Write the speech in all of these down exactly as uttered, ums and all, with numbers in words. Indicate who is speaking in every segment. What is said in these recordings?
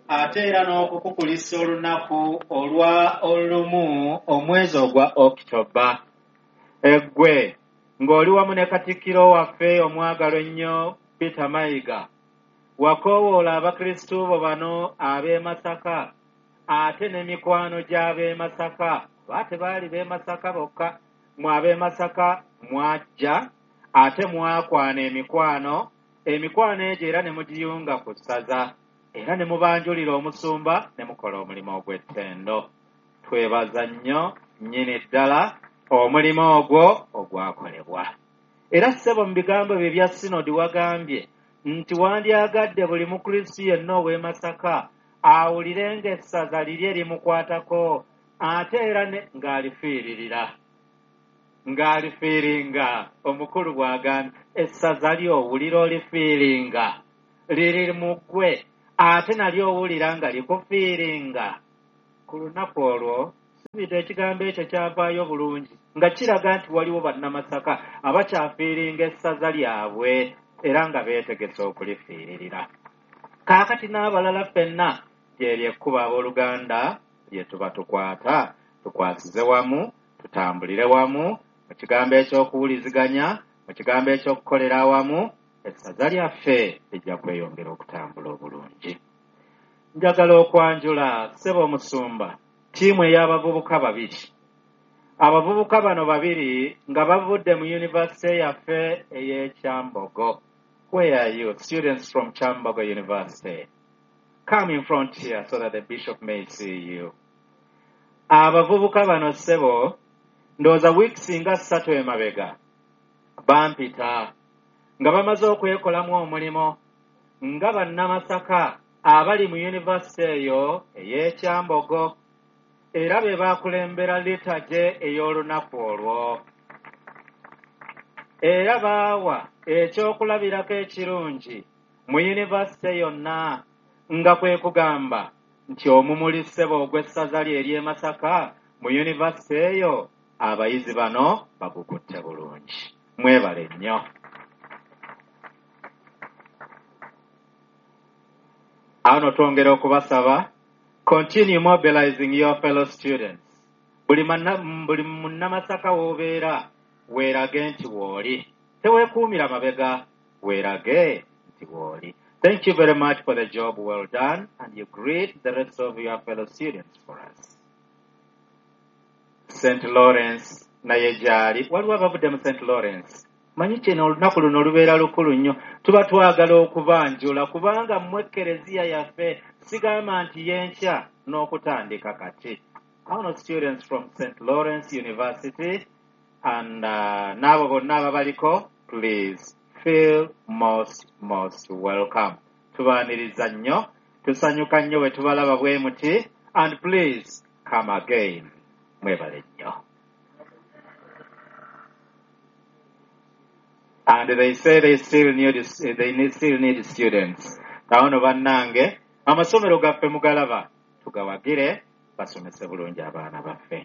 Speaker 1: ate era n'okukukulisa olunaku olwa olumu omwezi ogwa Okitoba. Eggwe ng'oli wamu ne Katikkiro waffe omwagalwa ennyo Peter Mayiga, wakoowoola abakristu bo bano ab'e Masaka ate ne mikwano gy'ab'e Masaka, oba tebaali b'e Masaka bokka, mu ab'e Masaka mwajja ate mwakwana emikwano, emikwano egyo era ne mugiyunga ku ssaza, era ne mubanjulira omusumba ne mukola omulimu ogw'ettendo. Twebaza nnyo nnyini ddala omulimu ogwo ogwakolebwa. Era ssebo mu bigambo bye bya sinodi wagambye nti wandyagadde buli mukristu yenna ow'e Masaka awulirenga essaza lirye limukwatako ate era ng'alifiiririra. Ng'alifiiringa, omukulu bw'agambye essaza lyo owulira olifiiringa liri mu ggwe ate nalyo owulira nga likufiiringa. Ku lunaku olwo sibita ekigambo ekyo kyavaayo bulungi nga kiraga nti waliwo bannamasaka abakyafiiringa essaza lyabwe era nga beetegese okulifiiririra. Kaakati n'abalala ffenna lyeryo ekkubo abooluganda lye tuba tukwata, tukwasize wamu, tutambulire wamu mu kigambo eky'okuwuliziganya, mu kigambo eky'okukolera awamu, essaza lyaffe lijja kweyongera okutambula obulungi. Njagala okwanjula ssebo omusumba ttiimu ey'abavubuka babiri. Abavubuka bano babiri nga bavudde mu yunivasite yaffe ey'e Kyambogo. Where are you, students from Kyambogo University? Come in front here so that the bishop may see you. Abavubuka bano ssebo ndowooza wiiki nga ssatu emabega bampita nga bamaze okwekolamu omulimo nga bannamasaka abali mu yunivasite eyo ey'e Kyambogo, era be baakulembera litage ey'olunaku olwo. Era baawa ekyokulabirako ekirungi mu yunivasite yonna nga kwe kugamba nti omumuli ssebo ogw'essaza lye ery'e Masaka mu yunivasite eyo abayizi bano bagukutte bulungi. Mwebale nnyo. Ano twongera okubasaba, continue mobilizing your fellow students. Buli munnamasaka w'obeera weerage nti w'oli. Teweekuumira mabega, weerage nti w'oli. Thank you very much for the job well done, and you greet the rest of your fellow students for us. Saint Lawrence naye gyali, waliwo abavudde mu Saint Lawrence. Manyi kino olunaku luno lubeera lukulu nnyo, tuba twagala okubanjula kubanga mmwe Ekereziya yaffe sigamba nti yenkya n'okutandika kati. All students from Saint Lawrence University and uh, n'abo bonna ababaliko, please feel most most welcome. Tubaaniriza nnyo, tusanyuka nnyo bwe tubalaba bwe muti, and please come again. Mwebale nnyo. And they say they still need they need, still need students. Naono bannange amasomero gaffe mugalaba tugawagire basomese bulungi abaana baffe.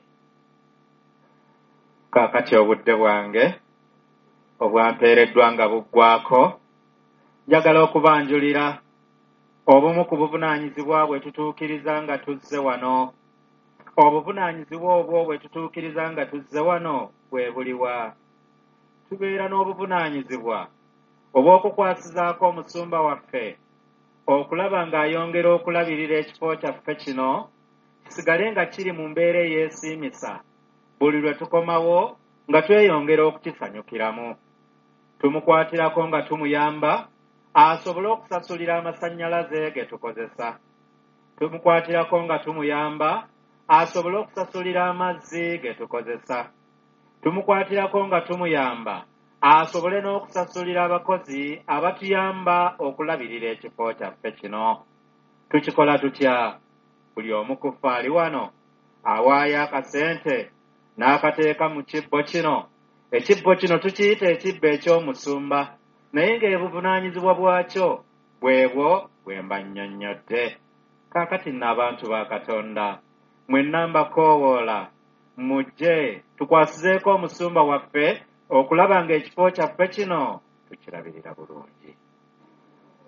Speaker 1: Kaakati obudde bwange obwampeereddwa nga buggwako, njagala okubanjulira obumu ku buvunaanyizibwa bwe tutuukiriza nga tuzze wano. Obuvunaanyizibwa obwo bwe tutuukiriza nga tuzze wano bwe buliwa. Tubeera n'obuvunaanyizibwa obw'okukwasizaako omusumba waffe okulaba ng'ayongera okulabirira ekifo kyaffe kino kisigale nga kiri mu mbeera eyeesiimisa buli lwe tukomawo nga tweyongera okukisanyukiramu. Tumukwatirako nga tumuyamba asobole okusasulira amasannyalaze ge tukozesa. Tumukwatirako nga tumuyamba asobole okusasulira amazzi ge tukozesa. Tumukwatirako nga tumuyamba asobole n'okusasulira abakozi abatuyamba okulabirira ekifo kyaffe kino. Tukikola tutya? Buli omu ku ffe ali wano awaayo akasente n'akateeka mu kibbo kino. Ekibbo kino tukiyita ekibbo eky'omusumba, naye ng'ebuvunaanyizibwa bwakyo bwebwo bwe mba nnyonnyodde. Kaakati nno abantu ba Katonda, mwenna mbakoowoola mujje tukwasizeeko omusumba waffe okulaba ng'ekifo kyaffe kino tukirabirira bulungi.